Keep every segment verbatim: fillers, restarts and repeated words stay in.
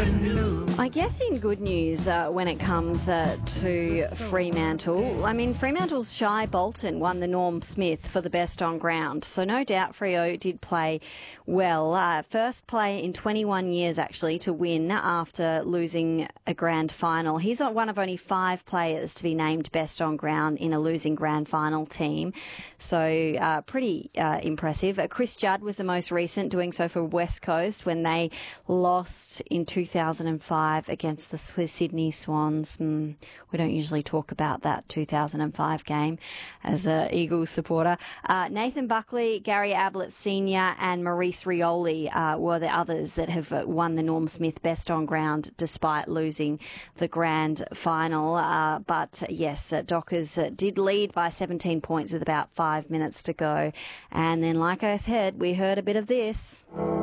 I guess in good news uh, when it comes uh, to Fremantle, I mean, Fremantle's Shy Bolton won the Norm Smith for the best on ground. So no doubt Freo did play well. Uh, first player in twenty-one years, actually, to win after losing a grand final. He's one of only five players to be named best on ground in a losing grand final team. So uh, pretty uh, impressive. Uh, Chris Judd was the most recent, doing so for West Coast when they lost in two thousand five against the Sydney Swans. And we don't usually talk about that two thousand five game as an Eagles supporter. Uh, Nathan Buckley, Gary Ablett Senior and Maurice Rioli uh, were the others that have won the Norm Smith best on ground despite losing the grand final. Uh, but yes, uh, Dockers uh, did lead by seventeen points with about five minutes to go. And then, like I said, we heard a bit of this.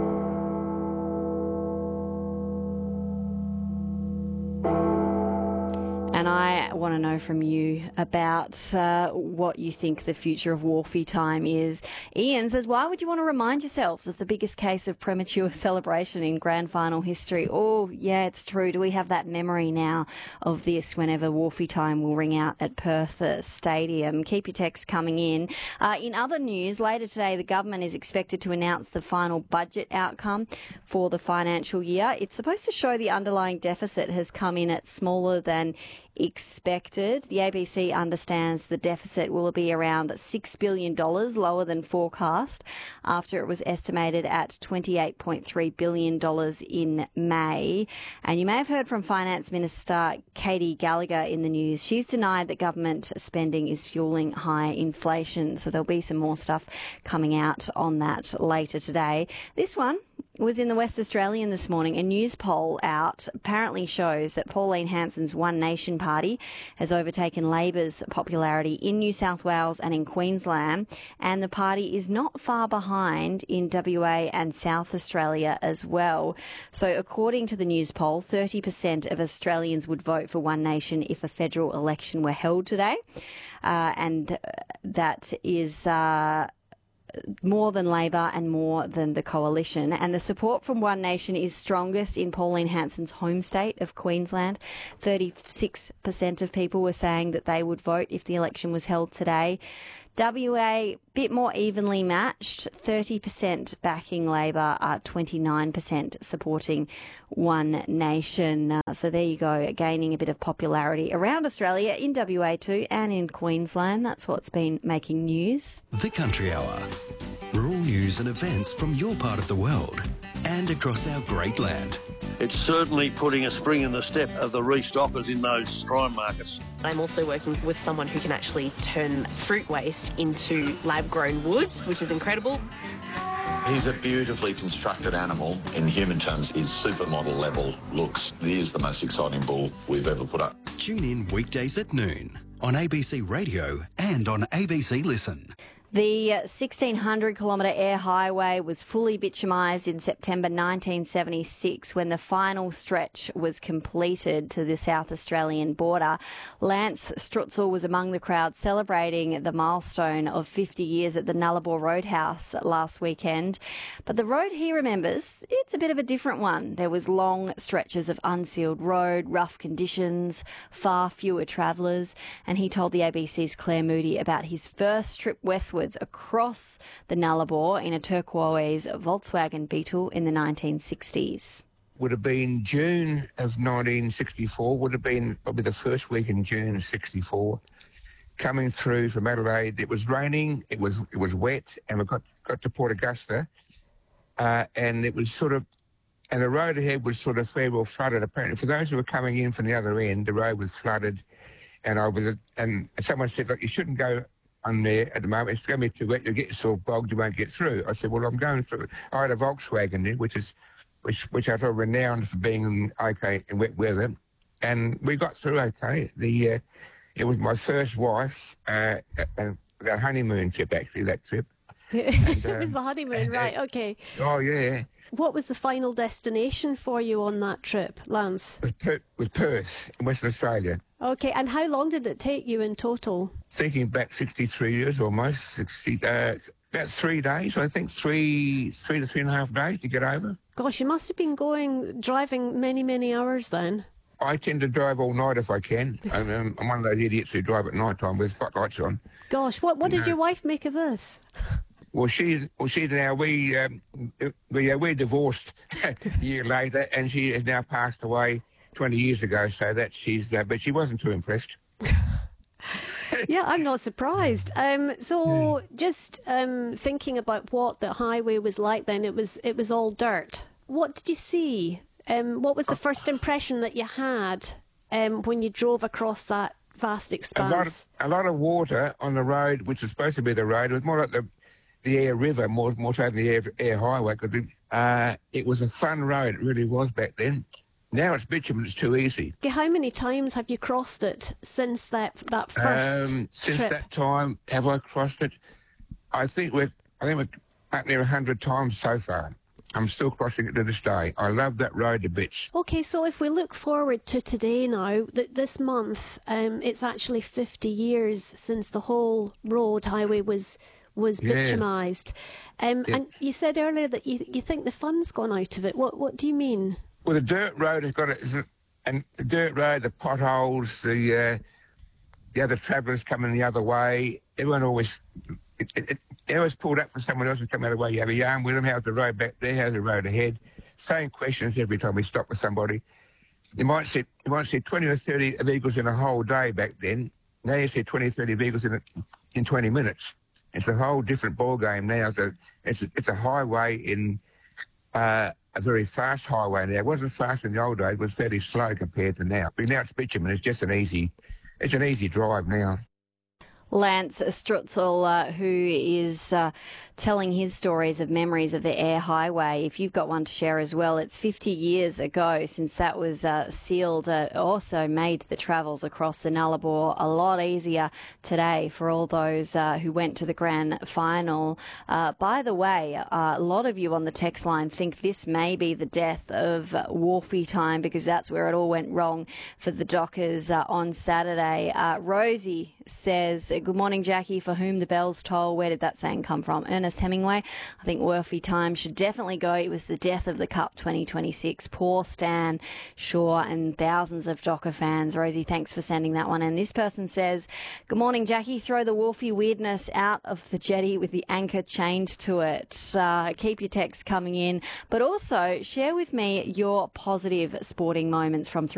And I want to know from you about uh, what you think the future of Wharfie time is. Ian says, why would you want to remind yourselves of the biggest case of premature celebration in grand final history? Oh, yeah, it's true. Do we have that memory now of this whenever Wharfie time will ring out at Perth uh, Stadium? Keep your texts coming in. Uh, in other news, later today, the government is expected to announce the final budget outcome for the financial year. It's supposed to show the underlying deficit has come in at smaller than expected. The A B C understands the deficit will be around six billion dollars, lower than forecast, after it was estimated at twenty-eight point three billion dollars in May. And you may have heard from Finance Minister Katie Gallagher in the news. She's denied that government spending is fueling high inflation. So there'll be some more stuff coming out on that later today. This one was in the West Australian this morning. A news poll out apparently shows that Pauline Hanson's One Nation Party has overtaken Labor's popularity in New South Wales and in Queensland, and the party is not far behind in W A and South Australia as well. So according to the news poll, thirty percent of Australians would vote for One Nation if a federal election were held today, uh, and that is Uh, more than Labor and more than the Coalition. And the support from One Nation is strongest in Pauline Hanson's home state of Queensland. thirty-six percent of people were saying that they would vote if the election was held today. W A, bit more evenly matched, thirty percent backing Labor, uh, twenty-nine percent supporting One Nation. Uh, so there you go, gaining a bit of popularity around Australia, in W A too, and in Queensland. That's what's been making news. The Country Hour. Rural news and events from your part of the world and across our great land. It's certainly putting a spring in the step of the restockers in those prime markets. I'm also working with someone who can actually turn fruit waste into lab-grown wood, which is incredible. He's a beautifully constructed animal. In human terms, his supermodel level looks. He is the most exciting bull we've ever put up. Tune in weekdays at noon on A B C Radio and on A B C Listen. The sixteen hundred kilometre air highway was fully bitumised in September nineteen seventy-six when the final stretch was completed to the South Australian border. Lance Strutzel was among the crowd celebrating the milestone of fifty years at the Nullarbor Roadhouse last weekend. But the road he remembers, it's a bit of a different one. There was long stretches of unsealed road, rough conditions, far fewer travellers, and he told the A B C's Claire Moody about his first trip westward across the Nullarbor in a turquoise Volkswagen Beetle in the nineteen sixties. Would have been June of nineteen sixty-four, would have been probably the first week in June of sixty-four. Coming through from Adelaide, it was raining, it was it was wet, and we got, got to Port Augusta, uh, and it was sort of, and the road ahead was sort of fairly well flooded. Apparently, for those who were coming in from the other end, the road was flooded, and I was, and someone said, look, you shouldn't go on there at the moment, it's going to be too wet, you'll get yourself bogged, you won't get through. I said, well, I'm going through. I had a Volkswagen there, which is, which which I thought renowned for being okay in wet weather, and we got through okay. The uh, it was my first wife, uh, and the honeymoon trip actually, that trip. And, um, it was the honeymoon, right? Okay. Oh yeah. What was the final destination for you on that trip, Lance? With, per- with Perth, in Western Australia. Okay, and how long did it take you in total? Thinking back sixty-three years almost, sixty, uh, about three days, I think, three, three to three and a half days to get over. Gosh, you must have been going, driving many, many hours then. I tend to drive all night if I can. I'm, um, I'm one of those idiots who drive at night time with spotlights on. Gosh, what what You did know. your wife make of this? Well, she's well, she's now we um, we uh, we're divorced a year later, and she has now passed away twenty years ago. So that she's, uh, but she wasn't too impressed. Yeah, I'm not surprised. Um, so just um, thinking about what the highway was like then, it was it was all dirt. What did you see? Um, what was the first impression that you had um, when you drove across that vast A lot, expanse? of, a lot of water on the road, which is supposed to be the road. It was more like the the Air River, more more so than the Air, Air Highway. Cause it, uh, it was a fun road. It really was back then. Now it's bitumen. It's too easy. Okay, how many times have you crossed it since that that first Um, since trip? that time, have I crossed it? I think we're I think we're up near a hundred times so far. I'm still crossing it to this day. I love that road to bits. Okay, so if we look forward to today now, th- this month, um, it's actually fifty years since the whole road highway was was Yeah. bitumised. Um, Yeah. And you said earlier that you you think the fun's gone out of it. What what do you mean? Well, the dirt road has got it, and the dirt road, the potholes, the uh, the other travellers coming the other way. Everyone always it, it, it, they always pulled up for someone else to come the other way. You have a yarn with them. How's the road back there? How's the road ahead? Same questions every time we stop with somebody. You might see you might see twenty or thirty vehicles in a whole day back then. Now you see twenty or thirty vehicles in a, in twenty minutes. It's a whole different ball game now. It's a it's a, it's a highway in. Uh, a very fast highway now. It wasn't fast in the old days. It was fairly slow compared to now. But now it's bitumen. It's just an easy, it's an easy drive now. Lance Strutzel, uh, who is uh, telling his stories of memories of the Air Highway. If you've got one to share as well, it's fifty years ago since that was uh, sealed. Uh, also made the travels across the Nullarbor a lot easier today for all those uh, who went to the grand final. Uh, by the way, uh, a lot of you on the text line think this may be the death of uh, Wharfie time, because that's where it all went wrong for the Dockers uh, on Saturday. Uh, Rosie says, good morning, Jackie. For whom the bells toll. Where did that saying come from? Ernest Hemingway. I think Wharfie time should definitely go. It was the death of the Cup twenty twenty-six. Poor Stan Shaw and thousands of Docker fans. Rosie, thanks for sending that one. And this person says, good morning, Jackie. Throw the Wharfie weirdness out of the jetty with the anchor chained to it. Uh, keep your texts coming in, but also share with me your positive sporting moments from